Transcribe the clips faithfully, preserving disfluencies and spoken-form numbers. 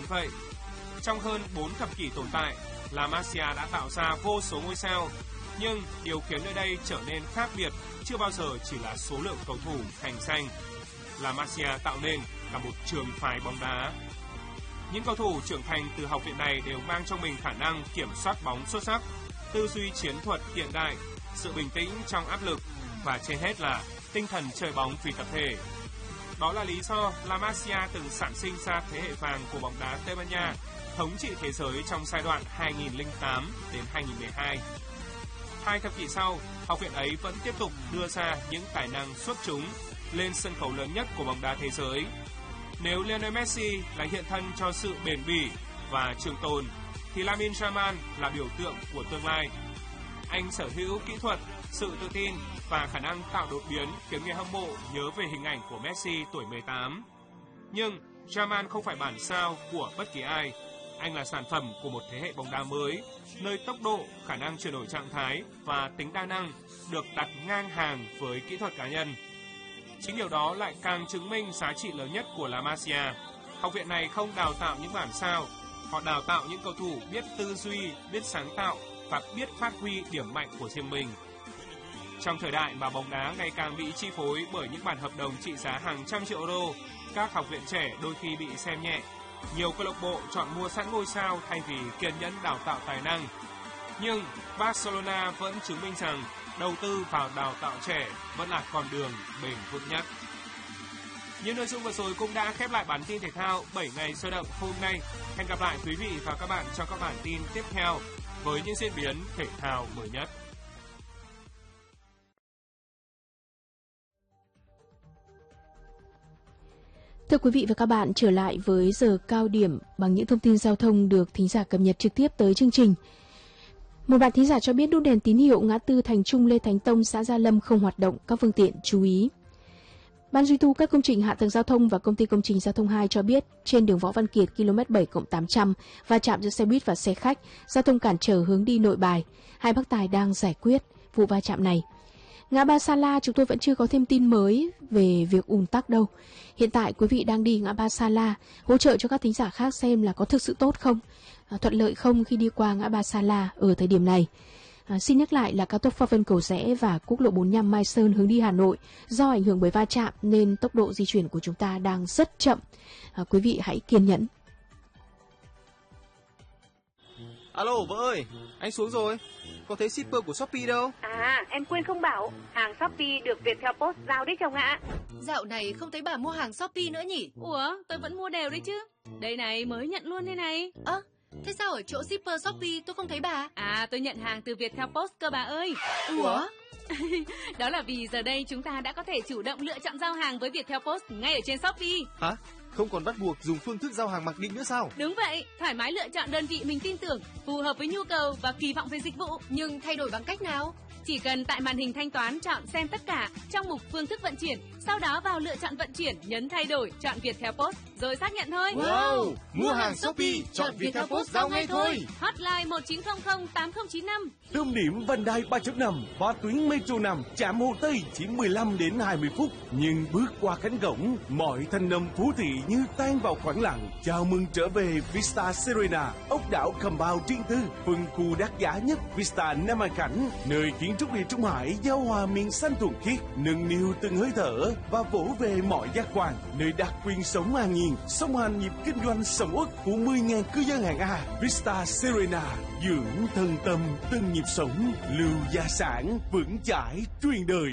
vậy. Trong hơn bốn thập kỷ tồn tại, La Masia đã tạo ra vô số ngôi sao, nhưng điều khiến nơi đây trở nên khác biệt chưa bao giờ chỉ là số lượng cầu thủ thành danh. La Masia tạo nên cả một trường phái bóng đá. Những cầu thủ trưởng thành từ học viện này đều mang trong mình khả năng kiểm soát bóng xuất sắc, tư duy chiến thuật hiện đại, sự bình tĩnh trong áp lực và trên hết là tinh thần chơi bóng vì tập thể. Đó là lý do La Masia từng sản sinh ra thế hệ vàng của bóng đá Tây Ban Nha, thống trị thế giới trong giai đoạn hai nghìn lẻ tám đến hai nghìn mười hai. Hai thập kỷ sau, học viện ấy vẫn tiếp tục đưa ra những tài năng xuất chúng lên sân khấu lớn nhất của bóng đá thế giới. Nếu Lionel Messi là hiện thân cho sự bền bỉ và trường tồn, thì Lamine Yamal là biểu tượng của tương lai. Anh sở hữu kỹ thuật, sự tự tin và khả năng tạo đột biến khiến người hâm mộ nhớ về hình ảnh của Messi tuổi mười tám. Nhưng Yamal không phải bản sao của bất kỳ ai. Anh là sản phẩm của một thế hệ bóng đá mới, nơi tốc độ, khả năng chuyển đổi trạng thái và tính đa năng được đặt ngang hàng với kỹ thuật cá nhân. Chính điều đó lại càng chứng minh giá trị lớn nhất của La Masia. Học viện này không đào tạo những bản sao, họ đào tạo những cầu thủ biết tư duy, biết sáng tạo và biết phát huy điểm mạnh của riêng mình. Trong thời đại mà bóng đá ngày càng bị chi phối bởi những bản hợp đồng trị giá hàng trăm triệu euro, các học viện trẻ đôi khi bị xem nhẹ. Nhiều câu lạc bộ chọn mua sẵn ngôi sao thay vì kiên nhẫn đào tạo tài năng. Nhưng Barcelona vẫn chứng minh rằng đầu tư vào đào tạo trẻ vẫn là con đường bền vững nhất. Những nội dung vừa rồi cũng đã khép lại bản tin thể thao bảy ngày sôi động hôm nay. Hẹn gặp lại quý vị và các bạn trong các bản tin tiếp theo với những diễn biến thể thao mới nhất. Thưa quý vị và các bạn, trở lại với giờ cao điểm bằng những thông tin giao thông được thính giả cập nhật trực tiếp tới chương trình. Một bạn thính giả cho biết nút đèn tín hiệu ngã tư Thành Trung Lê Thánh Tông xã Gia Lâm không hoạt động, các phương tiện chú ý. Ban duy tu các công trình hạ tầng giao thông và công ty công trình giao thông hai cho biết trên đường Võ Văn Kiệt km bảy cộng tám trăm va chạm giữa xe buýt và xe khách, giao thông cản trở hướng đi Nội Bài. Hai bác tài đang giải quyết vụ va chạm này. Ngã ba Sa La chúng tôi vẫn chưa có thêm tin mới về việc ùn tắc đâu. Hiện tại quý vị đang đi ngã ba Sa La, hỗ trợ cho các thính giả khác xem là có thực sự tốt không, à, thuận lợi không khi đi qua ngã ba Sa La ở thời điểm này. À, xin nhắc lại là cao tốc Pháp Vân Cầu Giẽ và quốc lộ bốn mươi lăm Mai Sơn hướng đi Hà Nội do ảnh hưởng bởi va chạm nên tốc độ di chuyển của chúng ta đang rất chậm. À, quý vị hãy kiên nhẫn. Alo vợ ơi, anh xuống rồi. Có thấy shipper của Shopee đâu? À, em quên không bảo, hàng Shopee được Viettel Post giao đấy chồng ạ. Dạo này không thấy bà mua hàng Shopee nữa nhỉ? Ủa, tôi vẫn mua đều đấy chứ. Đây này, mới nhận luôn đây này. Ơ, à, thế sao ở chỗ shipper Shopee tôi không thấy bà? À, tôi nhận hàng từ Viettel Post cơ bà ơi. Ủa? Đó là vì giờ đây chúng ta đã có thể chủ động lựa chọn giao hàng với Viettel Post ngay ở trên Shopee. Hả? Không còn bắt buộc dùng phương thức giao hàng mặc định nữa sao? Đúng vậy, thoải mái lựa chọn đơn vị mình tin tưởng, phù hợp với nhu cầu và kỳ vọng về dịch vụ. Nhưng thay đổi bằng cách nào? Chỉ cần tại màn hình thanh toán chọn xem tất cả trong mục phương thức vận chuyển, sau đó vào lựa chọn vận chuyển, nhấn thay đổi, chọn Viettel Post rồi xác nhận thôi. Wow, mua hàng Shopee chọn Viettel Post giao ngay thôi. Hotline một chín không không tám không chín năm. Tâm điểm vành đai ba chấm năm và tuyến metro năm trạm Hồ Tây chỉ mười lăm đến hai mươi phút, nhưng bước qua cánh cổng, mọi thanh âm phố thị như tan vào khoảng lặng. Chào mừng trở về Vista Serena, ốc đảo Compound riêng tư, phân khu đắt giá nhất Vista Nam An Khánh, nơi kiến trúc địa Trung Hải giao hòa miền xanh thuần khiết, nâng niu từng hơi thở và vỗ về mọi giác quan, nơi đặc quyền sống an nhiên, song hành nhịp kinh doanh sầm uất của mười nghìn cư dân hạng A. Vista Serena dưỡng thân tâm từng nhịp sống, lưu gia sản vững chãi truyền đời.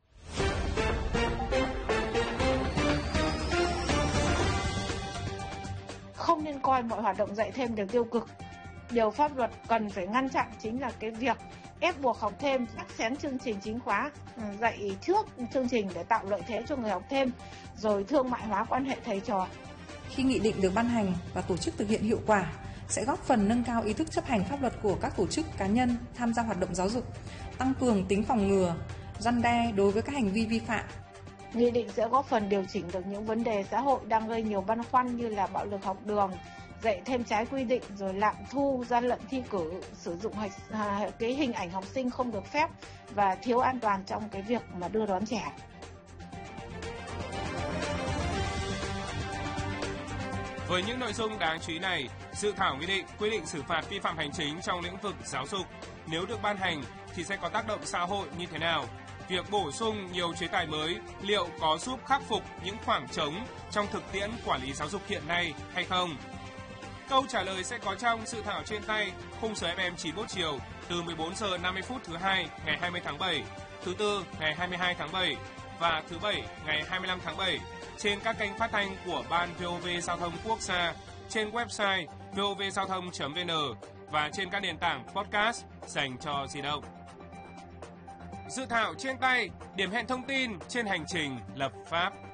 Không nên coi mọi hoạt động dạy thêm đều tiêu cực. Điều pháp luật cần phải ngăn chặn chính là cái việc ép buộc học thêm, cắt xén chương trình chính khóa, dạy trước chương trình để tạo lợi thế cho người học thêm, rồi thương mại hóa quan hệ thầy trò. Khi nghị định được ban hành và tổ chức thực hiện hiệu quả, sẽ góp phần nâng cao ý thức chấp hành pháp luật của các tổ chức cá nhân tham gia hoạt động giáo dục, tăng cường tính phòng ngừa, răn đe đối với các hành vi vi phạm. Nghị định sẽ góp phần điều chỉnh được những vấn đề xã hội đang gây nhiều băn khoăn như là bạo lực học đường, dạy thêm trái quy định, rồi lạm thu, gian lận thi cử, sử dụng cái hình ảnh học sinh không được phép và thiếu an toàn trong cái việc mà đưa đón trẻ. Với những nội dung đáng chú ý này, dự thảo nghị định quy định xử phạt vi phạm hành chính trong lĩnh vực giáo dục nếu được ban hành thì sẽ có tác động xã hội như thế nào? Việc bổ sung nhiều chế tài mới liệu có giúp khắc phục những khoảng trống trong thực tiễn quản lý giáo dục hiện nay hay không? Câu trả lời sẽ có trong dự thảo trên tay, khung giờ ép em chín mươi mốt chiều từ mười bốn giờ năm mươi phút thứ hai ngày hai mươi tháng bảy, thứ tư ngày hai mươi hai tháng bảy và thứ bảy ngày hai mươi lăm tháng bảy trên các kênh phát thanh của Ban vê o vê Giao thông Quốc gia, trên website vovgiao thông chấm vn và trên các nền tảng podcast dành cho di động. Dự thảo trên tay, điểm hẹn thông tin trên hành trình lập pháp.